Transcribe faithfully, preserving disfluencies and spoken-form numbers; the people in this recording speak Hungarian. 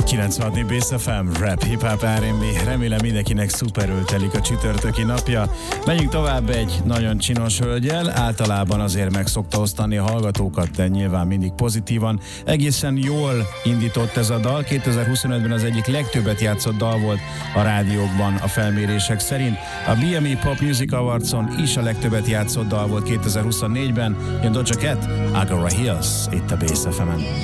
kilencvenhatni Bass ef em, rap, hip-hop, er and bé. Remélem mindenkinek szuperül telik a csütörtöki napja. Megyünk tovább egy nagyon csinos hölgyel, általában azért meg szokta osztani a hallgatókat, de nyilván mindig pozitívan. Egészen jól indított ez a dal, kétezer-huszonötben az egyik legtöbbet játszott dal volt a rádiókban a felmérések szerint. A bé em é Pop Music Awardson is a legtöbbet játszott dal volt kétezer-huszonnégyben. Jön Doja Cat, Agora Hills, itt a Bass ef emen.